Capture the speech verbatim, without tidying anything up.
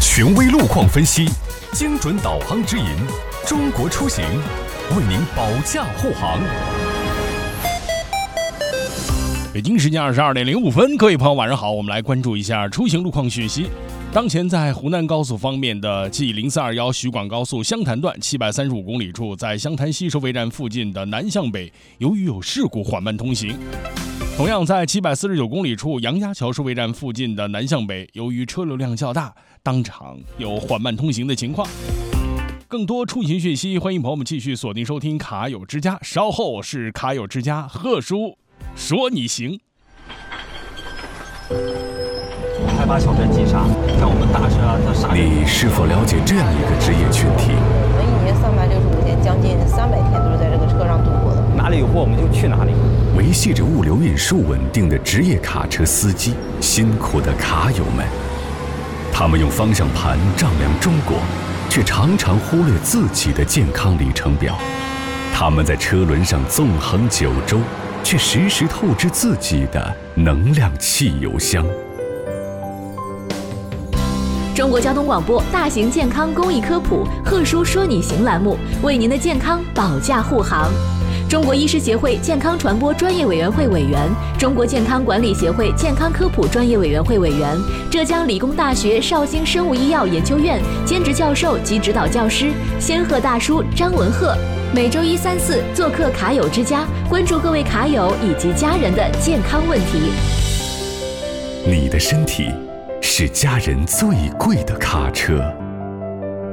权威路况分析，精准导航指引，中国出行为您保驾护航。 北京时间二十二点零五分，各位朋友晚上好，我们来关注一下出行路况讯息。当前在湖南高速方面的 G 零四二一徐广高速湘潭段七百三十五公里处，在湘潭西收费站附近的南向北，由于有事故缓慢通行。同样在七百四十九公里处杨家桥收费站附近的南向北，由于车流量较大，当场有缓慢通行的情况。更多出行讯息，欢迎朋友们继续锁定收听卡友之家，稍后是卡友之家贺叔说你行。 害怕小镇急刹，像我们大车啊，它刹。 你是否了解这样一个职业群体？ 我们一年三百六十五天，将近三百天都是在这个车上度过的。 哪里有货我们就去哪里。 维系着物流运输稳定的职业卡车司机，辛苦的卡友们，他们用方向盘丈量中国，却常常忽略自己的健康里程表。他们在车轮上纵横九州，却时时透支自己的能量汽油箱。 中国交通广播大型健康公益科普贺叔说你行栏目，为您的健康保驾护航。中国医师协会健康传播专业委员会委员，中国健康管理协会健康科普专业委员会委员，浙江理工大学绍兴生物医药研究院兼职教授及指导教师仙鹤大叔张文鹤，每周一三四做客卡友之家，关注各位卡友以及家人的健康问题。 你的身体是家人最贵的卡车。